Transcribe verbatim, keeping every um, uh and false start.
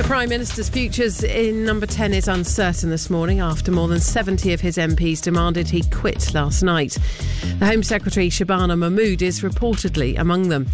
The Prime Minister's futures in number ten is uncertain this morning after more than seventy of his M Ps demanded he quit last night. The Home Secretary Shabana Mahmood is reportedly among them.